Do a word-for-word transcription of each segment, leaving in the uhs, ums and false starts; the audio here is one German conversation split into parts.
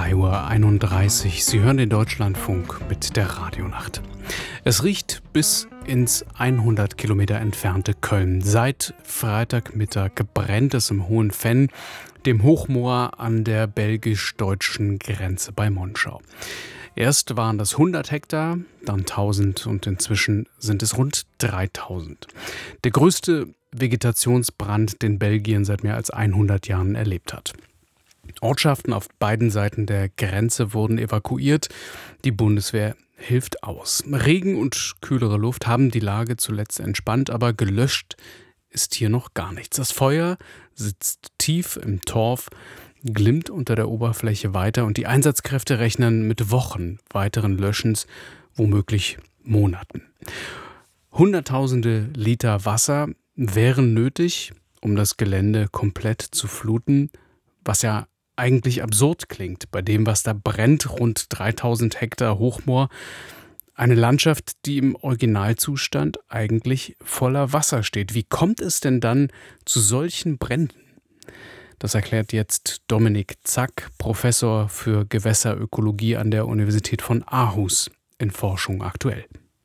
drei Uhr einunddreißig. Sie hören den Deutschlandfunk mit der Radionacht. Es riecht bis ins hundert Kilometer entfernte Köln. Seit Freitagmittag brennt es im Hohen Venn, dem Hochmoor an der belgisch-deutschen Grenze bei Monschau. Erst waren das hundert Hektar, dann tausend und inzwischen sind es rund dreitausend. Der größte Vegetationsbrand, den Belgien seit mehr als hundert Jahren erlebt hat. Ortschaften auf beiden Seiten der Grenze wurden evakuiert. Die Bundeswehr hilft aus. Regen und kühlere Luft haben die Lage zuletzt entspannt, aber gelöscht ist hier noch gar nichts. Das Feuer sitzt tief im Torf, glimmt unter der Oberfläche weiter und die Einsatzkräfte rechnen mit Wochen weiteren Löschens, womöglich Monaten. Hunderttausende Liter Wasser wären nötig, um das Gelände komplett zu fluten, was ja eigentlich absurd klingt bei dem, was da brennt, rund dreitausend Hektar Hochmoor. Eine Landschaft, die im Originalzustand eigentlich voller Wasser steht. Wie kommt es denn dann zu solchen Bränden? Das erklärt jetzt Dominik Zack, Professor für Gewässerökologie an der Universität von Aarhus in Forschung aktuell.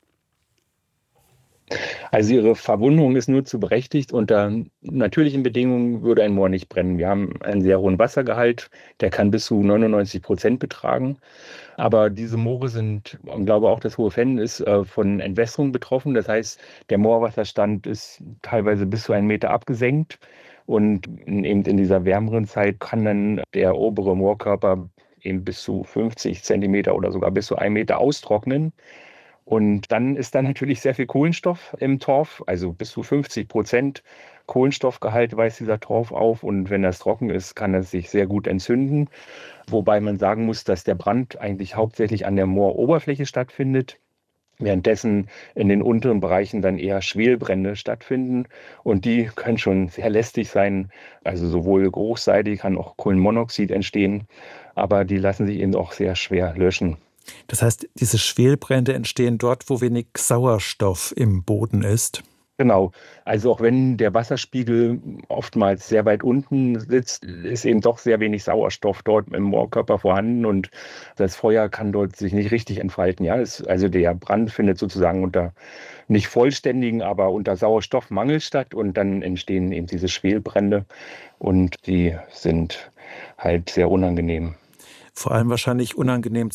Also Ihre Verwunderung ist nur zu berechtigt. Unter natürlichen Bedingungen würde ein Moor nicht brennen. Wir haben einen sehr hohen Wassergehalt, der kann bis zu neunundneunzig Prozent betragen. Aber diese Moore sind, ich glaube auch das Hohe Venn ist äh, von Entwässerung betroffen. Das heißt, der Moorwasserstand ist teilweise bis zu einen Meter abgesenkt. Und eben in dieser wärmeren Zeit kann dann der obere Moorkörper eben bis zu fünfzig Zentimeter oder sogar bis zu einen Meter austrocknen. Und dann ist da natürlich sehr viel Kohlenstoff im Torf, also bis zu fünfzig Prozent Kohlenstoffgehalt weist dieser Torf auf. Und wenn das trocken ist, kann es sich sehr gut entzünden. Wobei man sagen muss, dass der Brand eigentlich hauptsächlich an der Mooroberfläche stattfindet, währenddessen in den unteren Bereichen dann eher Schwelbrände stattfinden. Und die können schon sehr lästig sein. Also sowohl geruchsseitig kann auch Kohlenmonoxid entstehen, aber die lassen sich eben auch sehr schwer löschen. Das heißt, diese Schwelbrände entstehen dort, wo wenig Sauerstoff im Boden ist? Genau. Also auch wenn der Wasserspiegel oftmals sehr weit unten sitzt, ist eben doch sehr wenig Sauerstoff dort im Moorkörper vorhanden und das Feuer kann dort sich nicht richtig entfalten. Ja, es, also der Brand findet sozusagen unter nicht vollständigen, aber unter Sauerstoffmangel statt und dann entstehen eben diese Schwelbrände und die sind halt sehr unangenehm. Vor allem wahrscheinlich unangenehm